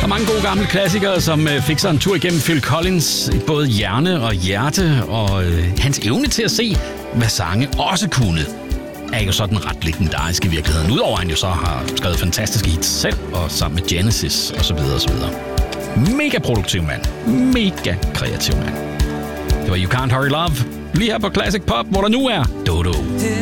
er mange gode gamle klassikere, som fik sig en tur igennem Phil Collins, både hjerne og hjerte, og hans evne til at se, hvad sange også kunne, er jo sådan ret legendarisk i virkeligheden. Udover at han jo så har skrevet fantastiske hits selv, og sammen med Genesis osv. osv. Mega produktiv mand. Mega kreativ mand. Det var You Can't Hurry Love, lige her på Classic Pop, hvor der nu er Dodo.